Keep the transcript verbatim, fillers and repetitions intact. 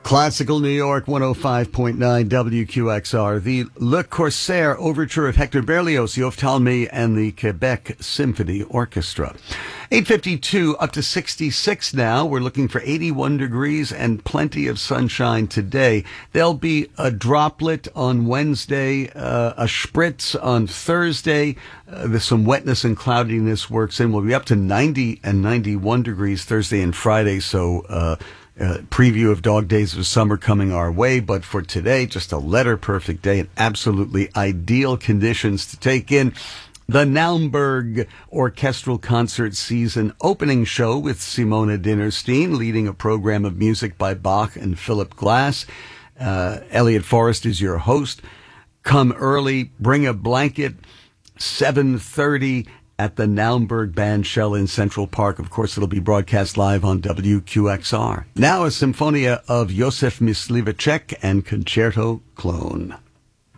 Classical New York, one oh five point nine W Q X R. The Le Corsaire Overture of Hector Berlioz, the Ophthalmie, and the Quebec Symphony Orchestra. eight fifty-two, up to sixty-six now. We're looking for eighty-one degrees and plenty of sunshine today. There'll be a droplet on Wednesday, uh, a spritz on Thursday. Uh, there's some wetness and cloudiness works in. We'll be up to ninety and ninety-one degrees Thursday and Friday, so uh Uh, preview of Dog Days of Summer coming our way, but for today, just a letter-perfect day and absolutely ideal conditions to take in the Naumburg Orchestral Concert Season opening show with Simona Dinnerstein, leading a program of music by Bach and Philip Glass. Uh, Elliot Forrest is your host. Come early, bring a blanket, seven thirty at the Naumburg Bandshell in Central Park. Of course, it'll be broadcast live on W Q X R. Now a Symphonia of Josef Mysliveček and Concerto Clone.